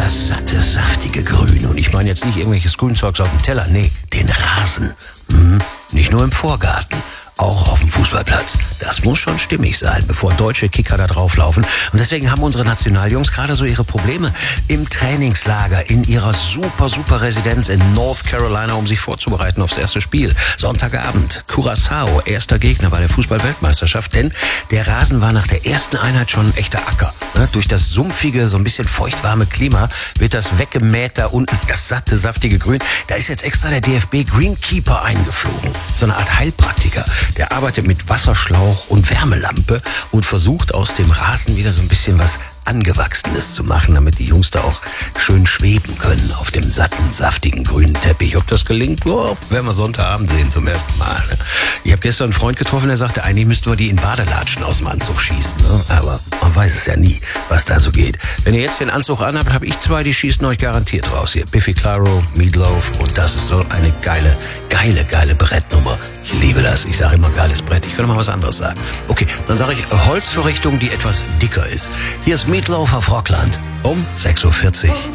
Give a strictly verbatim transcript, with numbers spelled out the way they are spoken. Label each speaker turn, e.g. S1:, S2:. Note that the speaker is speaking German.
S1: das satte, saftige Grün. Und ich meine jetzt nicht irgendwelches Grünzeugs auf dem Teller, nee, den Rasen. Mhm. Nicht nur im Vorgarten, auch auf dem Fußballplatz. Das muss schon stimmig sein, bevor deutsche Kicker da drauflaufen. Und deswegen haben unsere Nationaljungs gerade so ihre Probleme im Trainingslager, in ihrer super, super Residenz in North Carolina, um sich vorzubereiten aufs erste Spiel. Sonntagabend, Curaçao, erster Gegner bei der Fußball-Weltmeisterschaft, denn der Rasen war nach der ersten Einheit schon ein echter Acker. Ne? Durch das sumpfige, so ein bisschen feuchtwarme Klima wird das weggemäht da unten, das satte, saftige Grün. Da ist jetzt extra der D F B Greenkeeper eingeflogen, so eine Art Heilpraktiker. Der arbeitet mit Wasserschlauch und Wärmelampe und versucht aus dem Rasen wieder so ein bisschen was Angewachsenes zu machen, damit die Jungs da auch schön schweben können auf dem satten, saftigen grünen Teppich. Ob das gelingt, oh, werden wir Sonntagabend sehen zum ersten Mal. Ich habe gestern einen Freund getroffen, der sagte, eigentlich müssten wir die in Badelatschen aus dem Anzug schießen. Ne? Aber man weiß es ja nie, was da so geht. Wenn ihr jetzt den Anzug anhabt, habe ich zwei, die schießen euch garantiert raus. Hier Biffy Clyro, Meatloaf, und das ist so eine geile, geile, geile Brettnummer. Ich liebe das. Ich sage immer geiles Brett. Ich könnte mal was anderes sagen. Okay, dann sage ich Holzverrichtung, die etwas dicker ist. Hier ist Meatloaf auf Rockland um sechs Uhr vierzig.